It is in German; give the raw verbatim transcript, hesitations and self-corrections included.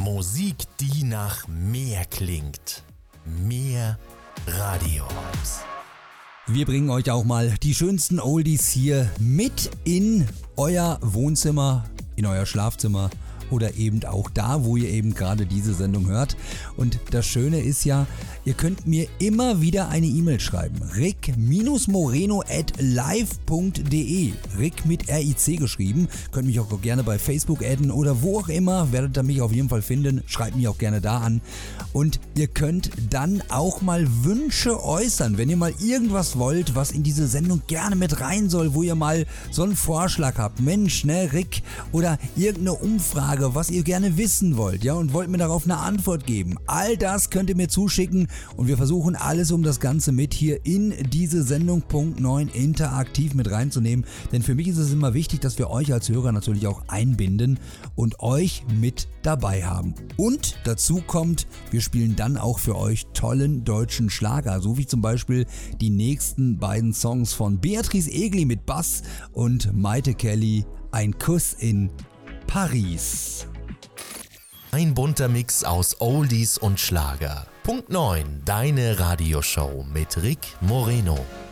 Musik, die nach mehr klingt. Mehr Radio-Vibes. Wir bringen euch auch mal die schönsten Oldies hier mit in euer Wohnzimmer, in euer Schlafzimmer oder eben auch da, wo ihr eben gerade diese Sendung hört. Und das Schöne ist ja, ihr könnt mir immer wieder eine E-Mail schreiben. rick moreno at live punkt de. Rick mit R I C geschrieben. Könnt mich auch gerne bei Facebook adden oder wo auch immer. Werdet ihr mich auf jeden Fall finden. Schreibt mich auch gerne da an. Und ihr könnt dann auch mal Wünsche äußern. Wenn ihr mal irgendwas wollt, was in diese Sendung gerne mit rein soll, wo ihr mal so einen Vorschlag habt. Mensch, ne, Rick, oder irgendeine Umfrage, was ihr gerne wissen wollt, ja, und wollt mir darauf eine Antwort geben. All das könnt ihr mir zuschicken und wir versuchen alles, um das Ganze mit hier in diese Sendung Punkt neun interaktiv mit reinzunehmen. Denn für mich ist es immer wichtig, dass wir euch als Hörer natürlich auch einbinden und euch mit dabei haben. Und dazu kommt, wir spielen dann auch für euch tollen deutschen Schlager, so wie zum Beispiel die nächsten beiden Songs von Beatrice Egli mit Bass und Maite Kelly, Ein Kuss in Paris. Ein bunter Mix aus Oldies und Schlager. Punkt neun, deine Radioshow mit Rick Moreno.